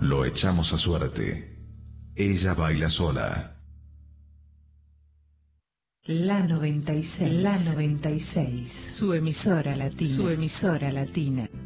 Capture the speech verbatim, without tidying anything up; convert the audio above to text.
lo echamos a suerte. Ella baila sola. La noventa y seis, la noventa y seis, su emisora latina, su emisora latina.